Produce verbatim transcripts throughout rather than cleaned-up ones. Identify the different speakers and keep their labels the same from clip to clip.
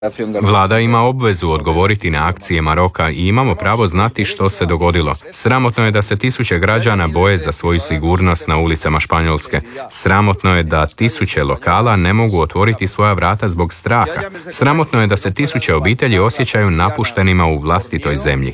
Speaker 1: Vlada ima obvezu odgovoriti na akcije Maroka i imamo pravo znati što se dogodilo. Sramotno je da se tisuće građana boje za svoju sigurnost na ulicama Španjolske. Sramotno je da tisuće lokala ne mogu otvoriti svoja vrata zbog straha. Sramotno je da se tisuće obitelji osjećaju napuštenima u vlastitoj zemlji.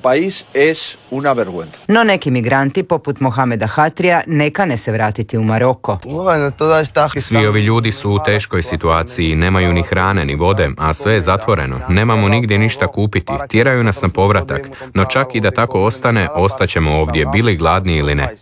Speaker 2: No neki migranti poput Mohameda Hatrija ne kane se vratiti u Maroko.
Speaker 1: Svi ovi ljudi su u teškoj situaciji, nemaju ni hrane ni vode, a sve je zatvoreno. Nemamo nigdje ništa kupiti, tjeraju nas na povratak, no čak i da tako ostane, ostaćemo ovdje, bili gladni ili ne.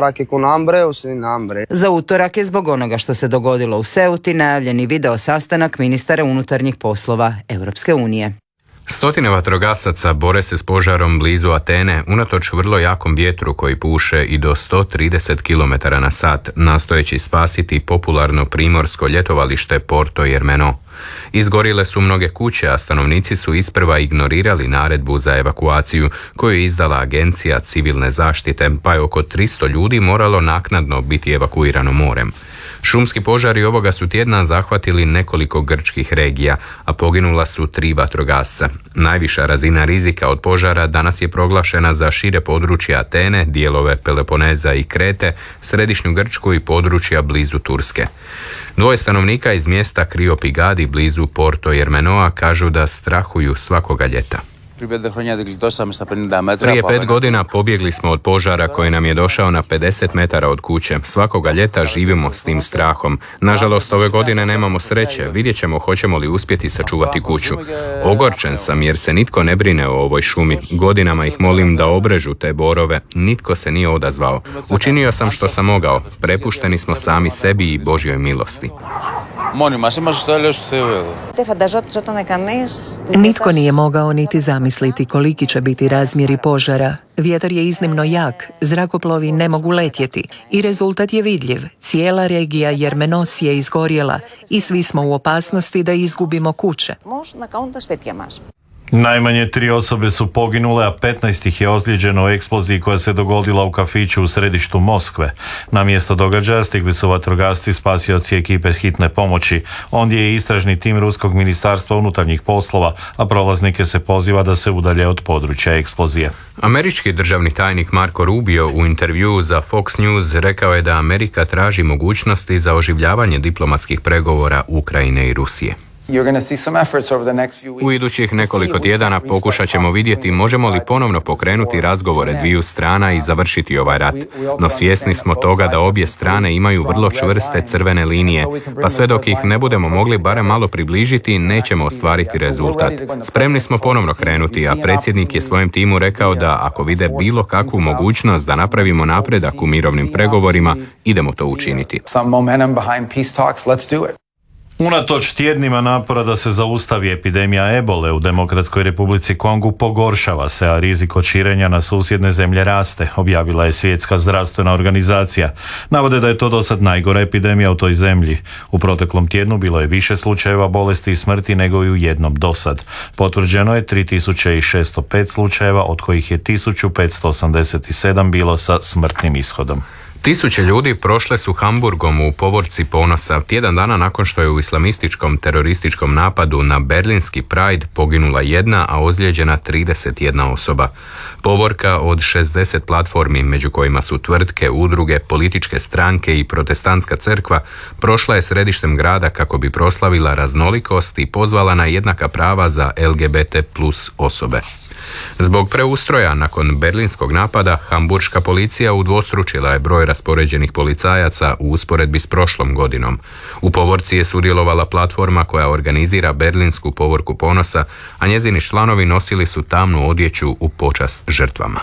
Speaker 2: Za utorak je zbog onoga što se dogodilo u Ceuti najavljeni video sastanak ministara unutarnjih poslova Europske unije.
Speaker 1: Stotine vatrogasaca bore se s požarom blizu Atene unatoč vrlo jakom vjetru koji puše i do sto trideset kilometara na sat, nastojeći spasiti popularno primorsko ljetovalište Porto Jermeno. Izgorile su mnoge kuće, a stanovnici su isprva ignorirali naredbu za evakuaciju koju je izdala Agencija civilne zaštite, pa je oko tristo ljudi moralo naknadno biti evakuirano morem. Šumski požari ovoga su tjedna zahvatili nekoliko grčkih regija, a poginula su tri vatrogasca. Najviša razina rizika od požara danas je proglašena za šire područje Atene, dijelove Peloponeza i Krete, središnju Grčku i područja blizu Turske. Dvoje stanovnika iz mjesta Kriopigadi blizu Porto Jermenoa kažu da strahuju svakoga ljeta. Prije pet godina pobjegli smo od požara koji nam je došao na pedeset metara od kuće. Svakoga ljeta živimo s tim strahom. Nažalost, ove godine nemamo sreće. Vidjet ćemo hoćemo li uspjeti sačuvati kuću. Ogorčen sam jer se nitko ne brine o ovoj šumi. Godinama ih molim da obrežu te borove. Nitko se nije odazvao. Učinio sam što sam mogao. Prepušteni smo sami sebi i Božjoj milosti.
Speaker 3: Nitko nije mogao niti zamisliti koliki će biti razmjeri požara. Vjetar je iznimno jak, zrakoplovi ne mogu letjeti i rezultat je vidljiv. Cijela regija Jermenos je izgorjela i svi smo u opasnosti da izgubimo kuće.
Speaker 4: Najmanje tri osobe su poginule, a petnaest ih je ozlijeđeno u eksploziji koja se dogodila u kafiću u središtu Moskve. Na mjesto događaja stigli su vatrogasci, spasioci ekipe hitne pomoći. Ondje je istražni tim Ruskog ministarstva unutarnjih poslova, a prolaznike se poziva da se udalje od područja eksplozije.
Speaker 1: Američki državni tajnik Marco Rubio u intervjuu za Fox News rekao je da Amerika traži mogućnosti za oživljavanje diplomatskih pregovora Ukrajine i Rusije. U idućih nekoliko tjedana pokušat ćemo vidjeti možemo li ponovno pokrenuti razgovore dviju strana i završiti ovaj rat. No svjesni smo toga da obje strane imaju vrlo čvrste crvene linije, pa sve dok ih ne budemo mogli barem malo približiti, nećemo ostvariti rezultat. Spremni smo ponovno krenuti, a predsjednik je svojem timu rekao da ako vide bilo kakvu mogućnost da napravimo napredak u mirovnim pregovorima, idemo to učiniti.
Speaker 4: Unatoč tjednima napora da se zaustavi epidemija ebole u Demokratskoj Republici Kongu pogoršava se, a rizik od širenja na susjedne zemlje raste, objavila je Svjetska zdravstvena organizacija. Navode da je to dosad najgora epidemija u toj zemlji. U proteklom tjednu bilo je više slučajeva bolesti i smrti nego i u jednom dosad. Potvrđeno je tri tisuće šesto pet slučajeva, od kojih je tisuću petsto osamdeset sedam bilo sa smrtnim ishodom.
Speaker 1: Tisuće ljudi prošle su Hamburgom u povorci ponosa tjedan dana nakon što je u islamističkom terorističkom napadu na berlinski Pride poginula jedna, a ozlijeđena trideset jedna osoba. Povorka od šezdeset platformi, među kojima su tvrtke, udruge, političke stranke i protestantska crkva, prošla je središtem grada kako bi proslavila raznolikost i pozvala na jednaka prava za L G B T plus osobe. Zbog preustroja nakon berlinskog napada, hamburška policija udvostručila je broj raspoređenih policajaca u usporedbi s prošlom godinom. U povorci je sudjelovala platforma koja organizira berlinsku povorku ponosa, a njezini članovi nosili su tamnu odjeću u počast žrtvama.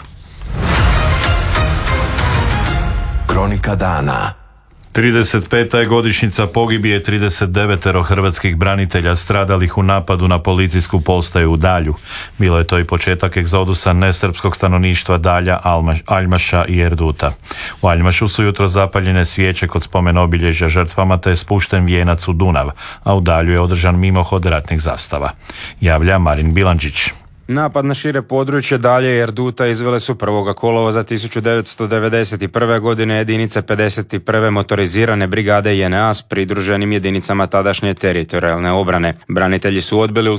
Speaker 5: Kronika dana.
Speaker 4: trideset peta je godišnjica pogibije trideset devet hrvatskih branitelja stradalih u napadu na policijsku postaju u Dalju. Bilo je to i početak egzodusa nesrpskog stanovništva Dalja, Aljmaša i Erduta. U Aljmašu su jutro zapaljene svijeće kod spomen obilježja žrtvama te je spušten vijenac u Dunav, a u Dalju je održan mimohod ratnih zastava. Javlja Marin Bilandžić.
Speaker 6: Napad na šire područje dalje Erduta izvele su prvog kolovoza tisuću devetsto devedeset prve. godine jedinice pedeset prve motorizirane brigade J N A s pridruženim jedinicama tadašnje teritorijalne obrane. Branitelji su odbili